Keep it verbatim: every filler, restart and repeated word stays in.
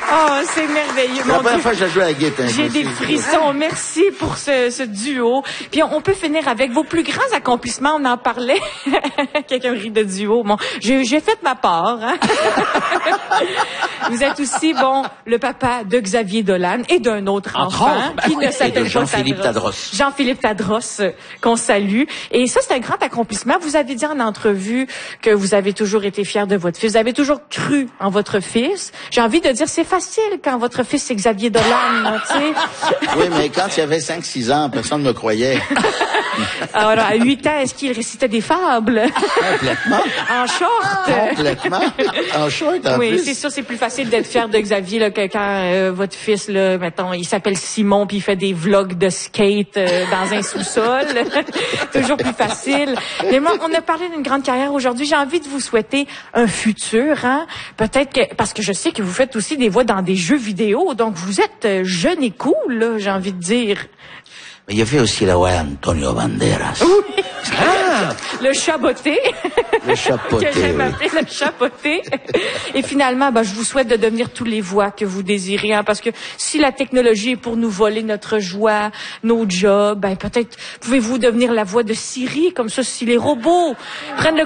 Oh, c'est merveilleux. C'est la première fois que je joue à la guitare. J'ai des frissons. Merci pour ce, ce duo. Puis on, on peut finir avec vos plus grands accomplissements. On en parlait. Quelqu'un rit de duo. Bon, j'ai, j'ai fait ma part. Hein? Vous êtes aussi, bon, le papa de Xavier Dolan et d'un autre Entre enfant autres, ben qui oui, ne s'appelle pas Jean-Philippe Tadros. Jean-Philippe Tadros, euh, qu'on salue. Et ça, c'est un grand accomplissement. Vous avez dit en entrevue que vous avez toujours été fier de votre fils. Vous avez toujours cru en votre fils. J'ai envie de dire, c'est facile quand votre fils c'est Xavier Dolan, tu sais. Oui, mais quand il avait cinq six ans, personne ne me croyait. Alors, à huit ans, est-ce qu'il récitait des fables? Complètement. En short? Complètement. En short, en Oui, plus. c'est sûr, c'est plus facile d'être fier de Xavier là, que quand euh, votre fils, là, mettons, il s'appelle Simon puis il fait des vlogs de skate euh, dans un sous-sol. Toujours plus facile. Mais moi, on a parlé d'une grande carrière aujourd'hui. J'ai envie de vous souhaiter un futur, hein. Peut-être que, parce que je sais que vous faites aussi des voix dans des jeux vidéo, donc vous êtes euh, jeune et cool, là, j'ai envie de dire. Mais il a fait aussi la voix Antonio Banderas. Oui. Ah! Le chaboté. Le chapeauté. que j'aime oui. appeler le chapeauté. Et finalement, ben, je vous souhaite de devenir tous les voix que vous désirez, hein, parce que si la technologie est pour nous voler notre joie, nos jobs, ben, peut-être pouvez-vous devenir la voix de Siri, comme ça, si les robots prennent le